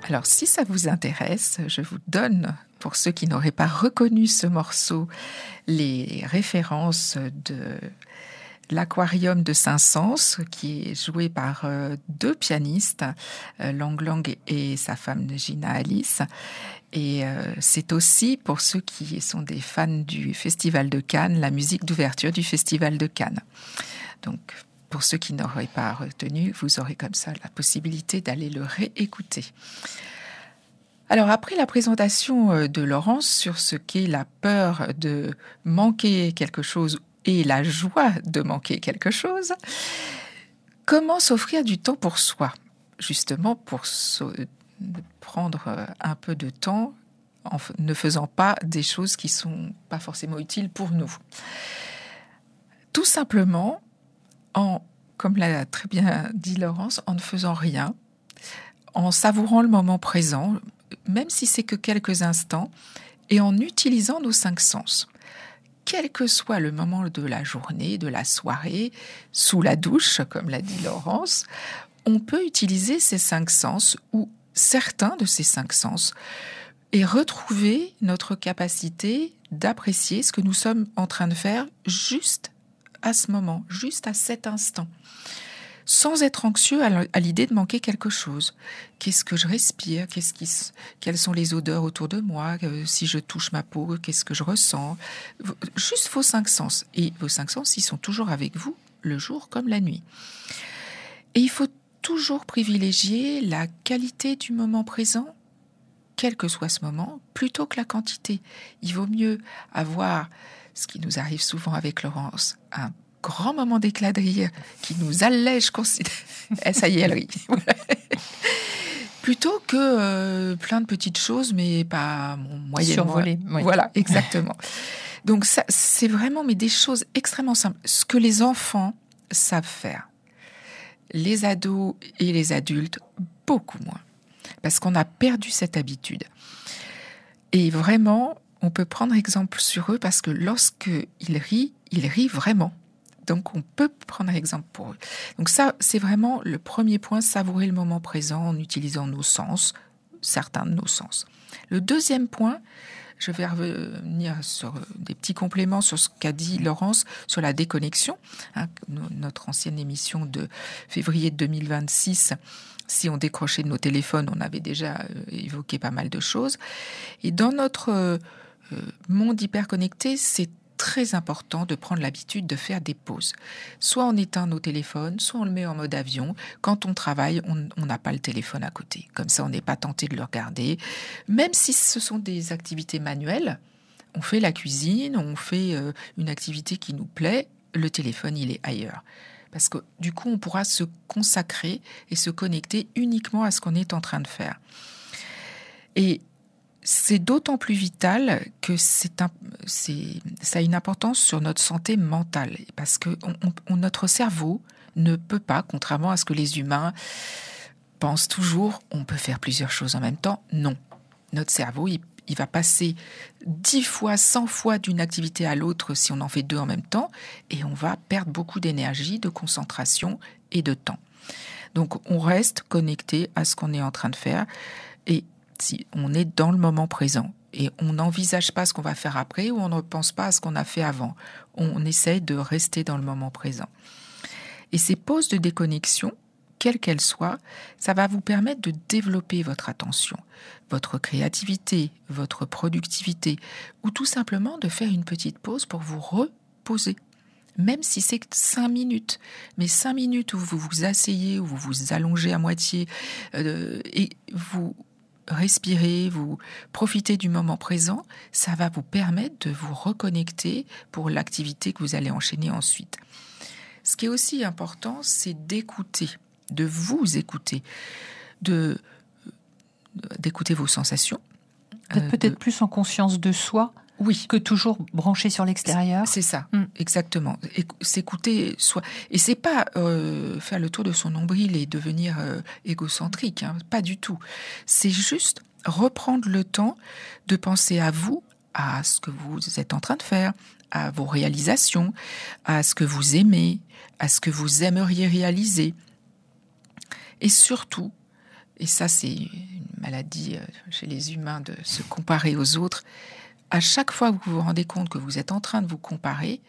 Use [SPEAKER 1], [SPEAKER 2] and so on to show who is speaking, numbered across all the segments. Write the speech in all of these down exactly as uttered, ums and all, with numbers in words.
[SPEAKER 1] Alors, si ça vous intéresse, je vous donne, pour ceux qui n'auraient pas reconnu ce morceau, les références de l'Aquarium de Saint-Saëns, qui est joué par euh, deux pianistes, euh, Lang Lang et sa femme Gina Alice. Et euh, c'est aussi, pour ceux qui sont des fans du Festival de Cannes, la musique d'ouverture du Festival de Cannes. Donc, pour ceux qui n'auraient pas retenu, vous aurez comme ça la possibilité d'aller le réécouter. Alors, après la présentation de Laurence sur ce qu'est la peur de manquer quelque chose et la joie de manquer quelque chose, comment s'offrir du temps pour soi ? Justement, pour so- prendre un peu de temps en f- ne faisant pas des choses qui ne sont pas forcément utiles pour nous. Tout simplement, en, comme l'a très bien dit Laurence, en ne faisant rien, en savourant le moment présent, même si c'est que quelques instants, et en utilisant nos cinq sens. Quel que soit le moment de la journée, de la soirée, sous la douche, comme l'a dit Laurence, on peut utiliser ces cinq sens, ou certains de ces cinq sens, et retrouver notre capacité d'apprécier ce que nous sommes en train de faire juste à ce moment, juste à cet instant, sans être anxieux à l'idée de manquer quelque chose. Qu'est-ce que je respire ? Qu'est-ce qui, quelles sont les odeurs autour de moi ? Si je touche ma peau, qu'est-ce que je ressens ? Juste vos cinq sens. Et vos cinq sens, ils sont toujours avec vous, le jour comme la nuit. Et il faut toujours privilégier la qualité du moment présent, quel que soit ce moment, plutôt que la quantité. Il vaut mieux avoir, ce qui nous arrive souvent avec Laurence, un grand moment d'éclat de rire qui nous allège considérablement. Eh, ça y est, elle rit. Plutôt que euh, plein de petites choses, mais pas bon, moyennement.
[SPEAKER 2] Survolées. Oui.
[SPEAKER 1] Voilà, exactement. Donc ça, c'est vraiment mais des choses extrêmement simples. Ce que les enfants savent faire. Les ados et les adultes, beaucoup moins. Parce qu'on a perdu cette habitude. Et vraiment, on peut prendre exemple sur eux parce que lorsqu'ils rient, ils rient vraiment. Donc, on peut prendre exemple pour eux. Donc ça, c'est vraiment le premier point, savourer le moment présent en utilisant nos sens, certains de nos sens. Le deuxième point, je vais revenir sur des petits compléments sur ce qu'a dit Laurence sur la déconnexion. Hein, notre ancienne émission de février deux mille vingt-six, si on décrochait de nos téléphones, on avait déjà évoqué pas mal de choses. Et dans notre euh, monde hyper connecté, c'est très important de prendre l'habitude de faire des pauses. Soit on éteint nos téléphones, soit on le met en mode avion. Quand on travaille, on n'a pas le téléphone à côté. Comme ça, on n'est pas tenté de le regarder. Même si ce sont des activités manuelles, on fait la cuisine, on fait euh, une activité qui nous plaît, le téléphone, il est ailleurs. Parce que du coup, on pourra se consacrer et se connecter uniquement à ce qu'on est en train de faire. Et c'est d'autant plus vital que c'est un, c'est, ça a une importance sur notre santé mentale. Parce que on, on, notre cerveau ne peut pas, contrairement à ce que les humains pensent toujours, on peut faire plusieurs choses en même temps. Non. Notre cerveau, il, il va passer dix fois, cent fois d'une activité à l'autre si on en fait deux en même temps. Et on va perdre beaucoup d'énergie, de concentration et de temps. Donc, on reste connecté à ce qu'on est en train de faire. Et si on est dans le moment présent et on n'envisage pas ce qu'on va faire après ou on ne pense pas à ce qu'on a fait avant. On essaye de rester dans le moment présent. Et ces pauses de déconnexion, quelles qu'elles soient, ça va vous permettre de développer votre attention, votre créativité, votre productivité, ou tout simplement de faire une petite pause pour vous reposer. Même si c'est cinq minutes, mais cinq minutes où vous vous asseyez, où vous vous allongez à moitié euh, et vous respirez, vous profitez du moment présent, ça va vous permettre de vous reconnecter pour l'activité que vous allez enchaîner ensuite. Ce qui est aussi important, c'est d'écouter, de vous écouter, de, d'écouter vos sensations.
[SPEAKER 2] D'être
[SPEAKER 1] euh,
[SPEAKER 2] peut-être
[SPEAKER 1] de...
[SPEAKER 2] plus en conscience de soi.
[SPEAKER 1] Oui.
[SPEAKER 2] Que toujours branché sur l'extérieur.
[SPEAKER 1] C'est ça,
[SPEAKER 2] mm.
[SPEAKER 1] exactement. Et, s'écouter soi. Et c'est pas euh, faire le tour de son nombril et devenir euh, égocentrique, hein, pas du tout. C'est juste reprendre le temps de penser à vous, à ce que vous êtes en train de faire, à vos réalisations, à ce que vous aimez, à ce que vous aimeriez réaliser. Et surtout, et ça c'est une maladie chez les humains de se comparer aux autres, à chaque fois que vous vous rendez compte que vous êtes en train de vous comparer,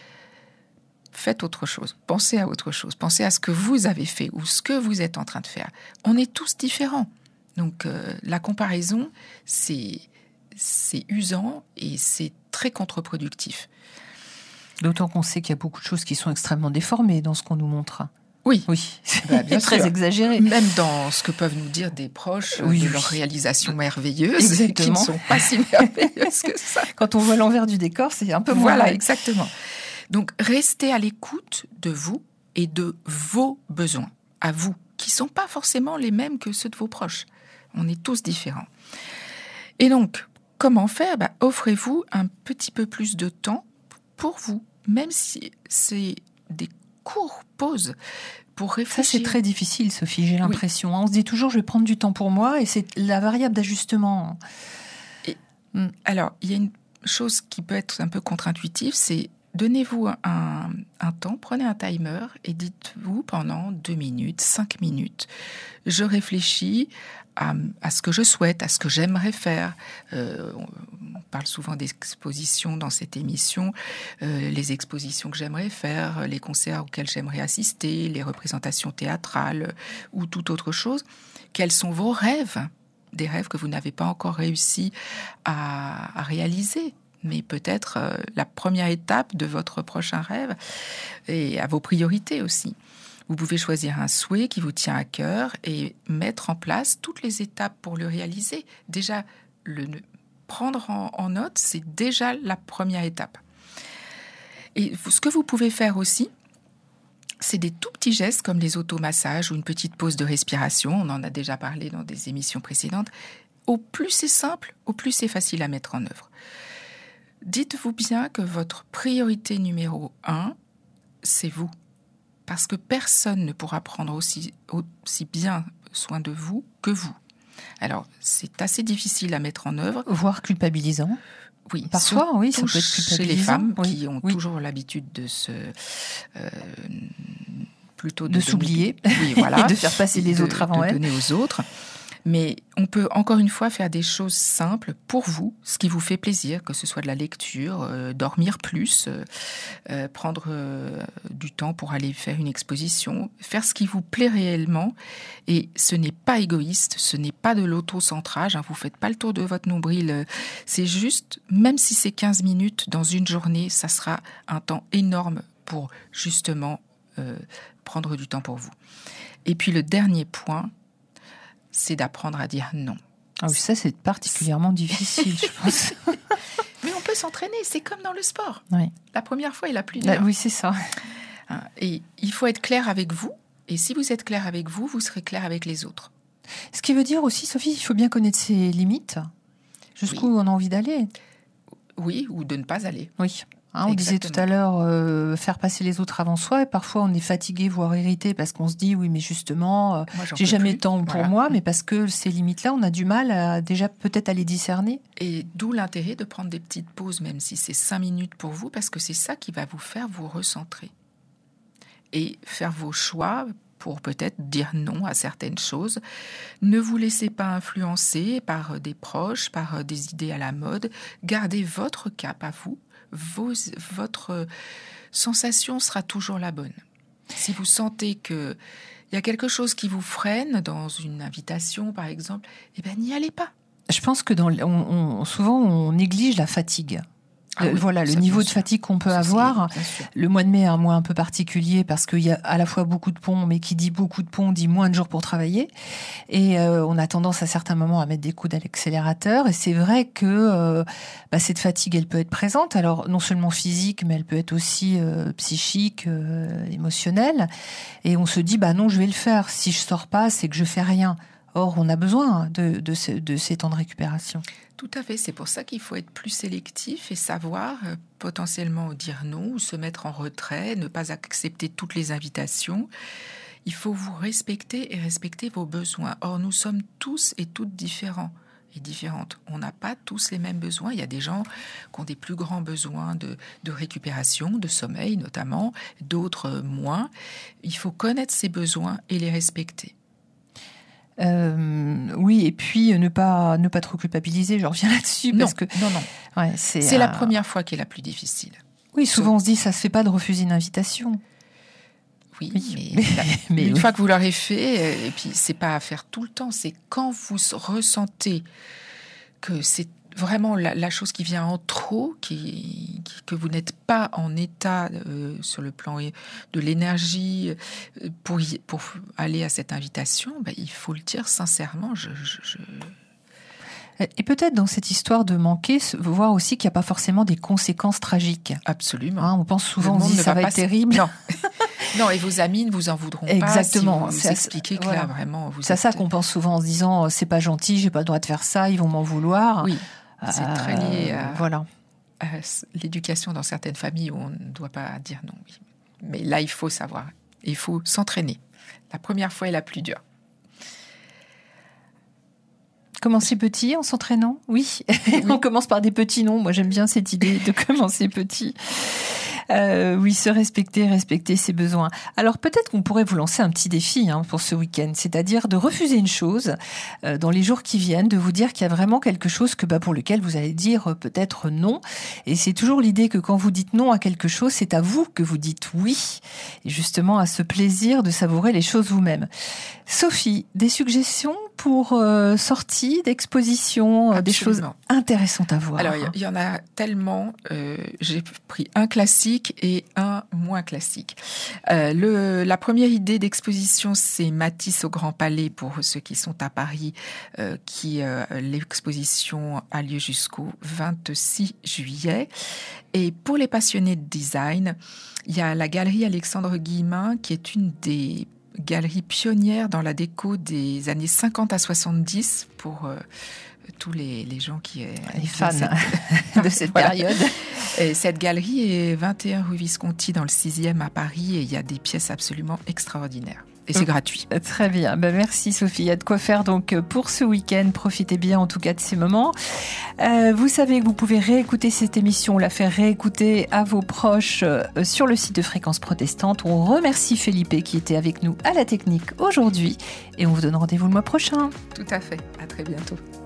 [SPEAKER 1] faites autre chose, pensez à autre chose, pensez à ce que vous avez fait ou ce que vous êtes en train de faire. On est tous différents. Donc euh, la comparaison, c'est, c'est usant et c'est très contre-productif.
[SPEAKER 2] D'autant qu'on sait qu'il y a beaucoup de choses qui sont extrêmement déformées dans ce qu'on nous montre.
[SPEAKER 1] Oui,
[SPEAKER 2] oui,
[SPEAKER 1] bah, bien
[SPEAKER 2] très
[SPEAKER 1] sûr.
[SPEAKER 2] exagéré.
[SPEAKER 1] Même dans ce que peuvent nous dire des proches
[SPEAKER 2] oui,
[SPEAKER 1] de
[SPEAKER 2] oui.
[SPEAKER 1] leurs réalisations merveilleuses,
[SPEAKER 2] Exactement.
[SPEAKER 1] qui ne sont pas si merveilleuses que ça.
[SPEAKER 2] Quand on voit l'envers du décor, c'est un peu moins
[SPEAKER 1] Voilà,
[SPEAKER 2] vrai.
[SPEAKER 1] exactement. Donc, restez à l'écoute de vous et de vos besoins, à vous, qui ne sont pas forcément les mêmes que ceux de vos proches. On est tous différents. Et donc, comment faire ? Bah, offrez-vous un petit peu plus de temps pour vous, même si c'est des courtes pauses pour réfléchir.
[SPEAKER 2] Ça, c'est très difficile, Sophie, j'ai l'impression. Oui. On se dit toujours, je vais prendre du temps pour moi, et c'est la variable d'ajustement.
[SPEAKER 1] Et, mm. Alors, il y a une chose qui peut être un peu contre-intuitive, c'est donnez-vous un, un temps, prenez un timer et dites-vous pendant deux minutes, cinq minutes, je réfléchis à, à ce que je souhaite, à ce que j'aimerais faire. Euh, on, on parle souvent d'expositions dans cette émission, euh, les expositions que j'aimerais faire, les concerts auxquels j'aimerais assister, les représentations théâtrales ou toute autre chose. Quels sont vos rêves ? Des rêves que vous n'avez pas encore réussi à, à réaliser, mais peut-être euh, la première étape de votre prochain rêve et à vos priorités aussi. Vous pouvez choisir un souhait qui vous tient à cœur et mettre en place toutes les étapes pour le réaliser. Déjà, le prendre en, en note, c'est déjà la première étape. Et ce que vous pouvez faire aussi, c'est des tout petits gestes comme les automassages ou une petite pause de respiration. On en a déjà parlé dans des émissions précédentes. Au plus c'est simple, au plus c'est facile à mettre en œuvre. Dites-vous bien que votre priorité numéro un, c'est vous. Parce que personne ne pourra prendre aussi, aussi bien soin de vous que vous. Alors, c'est assez difficile à mettre en œuvre.
[SPEAKER 2] Voire culpabilisant.
[SPEAKER 1] Oui,
[SPEAKER 2] parfois, oui, ça peut être culpabilisant.
[SPEAKER 1] Chez les femmes
[SPEAKER 2] oui.
[SPEAKER 1] qui ont
[SPEAKER 2] oui.
[SPEAKER 1] toujours l'habitude de se... Euh, plutôt
[SPEAKER 2] de,
[SPEAKER 1] de
[SPEAKER 2] s'oublier
[SPEAKER 1] donner, oui, voilà,
[SPEAKER 2] et de faire passer les
[SPEAKER 1] de,
[SPEAKER 2] autres avant
[SPEAKER 1] de
[SPEAKER 2] elles.
[SPEAKER 1] donner aux autres. Mais on peut encore une fois faire des choses simples pour vous, ce qui vous fait plaisir, que ce soit de la lecture, euh, dormir plus, euh, euh, prendre euh, du temps pour aller faire une exposition, faire ce qui vous plaît réellement. Et ce n'est pas égoïste, ce n'est pas de l'autocentrage, hein, vous ne faites pas le tour de votre nombril. C'est juste, même si c'est quinze minutes dans une journée, ça sera un temps énorme pour justement euh, prendre du temps pour vous. Et puis le dernier point, c'est d'apprendre à dire non.
[SPEAKER 2] Ah oui, ça, c'est particulièrement difficile, je pense.
[SPEAKER 1] Mais on peut s'entraîner, c'est comme dans le sport.
[SPEAKER 2] Oui.
[SPEAKER 1] La première fois est la plus dure.
[SPEAKER 2] Ah, oui, c'est ça.
[SPEAKER 1] Et il faut être clair avec vous. Et si vous êtes clair avec vous, vous serez clair avec les autres.
[SPEAKER 2] Ce qui veut dire aussi, Sophie, il faut bien connaître ses limites. Jusqu'où oui. on a envie d'aller.
[SPEAKER 1] Oui, ou de ne pas aller.
[SPEAKER 2] Oui. Hein, on disait tout à l'heure, euh, faire passer les autres avant soi, et parfois on est fatigué, voire irrité, parce qu'on se dit, oui, mais justement, euh, moi, j'ai jamais le temps pour voilà. moi, mais parce que ces limites-là, on a du mal à déjà peut-être à les discerner.
[SPEAKER 1] Et d'où l'intérêt de prendre des petites pauses, même si c'est cinq minutes pour vous, parce que c'est ça qui va vous faire vous recentrer. Et faire vos choix pour peut-être dire non à certaines choses. Ne vous laissez pas influencer par des proches, par des idées à la mode. Gardez votre cap à vous. Vos, votre sensation sera toujours la bonne. Si vous sentez qu'il y a quelque chose qui vous freine dans une invitation, par exemple, eh ben, n'y allez pas.
[SPEAKER 2] Je pense que dans, on, on, souvent, on néglige la fatigue.
[SPEAKER 1] Ah oui,
[SPEAKER 2] voilà, le niveau de fatigue qu'on peut
[SPEAKER 1] ça,
[SPEAKER 2] avoir. Le mois de mai est un mois un peu particulier parce qu'il y a à la fois beaucoup de ponts, mais qui dit beaucoup de ponts dit moins de jours pour travailler. Et euh, on a tendance à certains moments à mettre des coups à l'accélérateur. Et c'est vrai que euh, bah, cette fatigue, elle peut être présente. Alors non seulement physique, mais elle peut être aussi euh, psychique, euh, émotionnelle. Et on se dit, bah non, je vais le faire. Si je sors pas, c'est que je fais rien. Or, on a besoin de, de, ce, de ces temps de récupération.
[SPEAKER 1] Tout à fait, c'est pour ça qu'il faut être plus sélectif et savoir euh, potentiellement dire non ou se mettre en retrait, ne pas accepter toutes les invitations. Il faut vous respecter et respecter vos besoins. Or, nous sommes tous et toutes différents et différentes. On n'a pas tous les mêmes besoins. Il y a des gens qui ont des plus grands besoins de, de récupération, de sommeil notamment, d'autres moins. Il faut connaître ces besoins et les respecter.
[SPEAKER 2] Euh, oui, et puis ne pas ne pas trop culpabiliser. Je reviens là-dessus
[SPEAKER 1] non,
[SPEAKER 2] parce que
[SPEAKER 1] non, non.
[SPEAKER 2] Ouais, c'est
[SPEAKER 1] c'est
[SPEAKER 2] euh...
[SPEAKER 1] la première fois qui est la plus difficile.
[SPEAKER 2] Oui, souvent on se dit ça se fait pas de refuser une invitation.
[SPEAKER 1] Oui,
[SPEAKER 2] oui.
[SPEAKER 1] mais, mais une
[SPEAKER 2] oui.
[SPEAKER 1] fois que vous l'aurez fait, et puis c'est pas à faire tout le temps, c'est quand vous ressentez que c'est vraiment la, la chose qui vient en trop, qui, qui, que vous n'êtes pas en état euh, sur le plan de l'énergie pour, y, pour aller à cette invitation, ben, il faut le dire sincèrement. Je, je, je...
[SPEAKER 2] Et peut-être dans cette histoire de manquer, voir aussi qu'il n'y a pas forcément des conséquences tragiques.
[SPEAKER 1] Absolument.
[SPEAKER 2] Hein, on pense souvent, on dit, ça va, va être terrible.
[SPEAKER 1] Non. Non, et vos amis ne vous en voudront
[SPEAKER 2] Exactement.
[SPEAKER 1] pas si vous, vous expliquez que voilà. là, vraiment...
[SPEAKER 2] C'est êtes... ça qu'on pense souvent en se disant, c'est pas gentil, j'ai pas le droit de faire ça, ils vont m'en vouloir.
[SPEAKER 1] Oui, c'est euh, très lié à,
[SPEAKER 2] voilà.
[SPEAKER 1] à l'éducation dans certaines familles où on ne doit pas dire non. Oui. Mais là, il faut savoir, il faut s'entraîner. La première fois est la plus dure.
[SPEAKER 2] Commencer petit en s'entraînant, oui. oui. On commence par des petits noms. Moi, j'aime bien cette idée de commencer petit. Euh, oui, se respecter, respecter ses besoins. Alors peut-être qu'on pourrait vous lancer un petit défi hein, pour ce week-end, c'est-à-dire de refuser une chose euh, dans les jours qui viennent, de vous dire qu'il y a vraiment quelque chose que bah, pour lequel vous allez dire euh, peut-être non. Et c'est toujours l'idée que quand vous dites non à quelque chose, c'est à vous que vous dites oui. Et justement à ce plaisir de savourer les choses vous-même. Sophie, des suggestions pour euh, sorties d'expositions, euh, des choses intéressantes à voir?
[SPEAKER 1] Alors, il y en a tellement. Euh, j'ai pris un classique et un moins classique. Euh, le, la première idée d'exposition, c'est Matisse au Grand Palais pour ceux qui sont à Paris, euh, qui euh, l'exposition a lieu jusqu'au vingt-six juillet. Et pour les passionnés de design, il y a la galerie Alexandre Guillemin, qui est une des galeries pionnières dans la déco des années cinquante à soixante-dix pour euh, tous les, les gens qui... Euh,
[SPEAKER 2] les fans cette... de cette voilà. période.
[SPEAKER 1] Et cette galerie est vingt et un rue Visconti dans le sixième à Paris et il y a des pièces absolument extraordinaires. Et c'est gratuit.
[SPEAKER 2] Très bien. Ben merci Sophie. Il y a de quoi faire donc pour ce week-end. Profitez bien en tout cas de ces moments. Euh, vous savez que vous pouvez réécouter cette émission, la faire réécouter à vos proches euh, sur le site de Fréquence Protestante. On remercie Felipe qui était avec nous à la technique aujourd'hui et on vous donne rendez-vous le mois prochain.
[SPEAKER 1] Tout à fait. À très bientôt.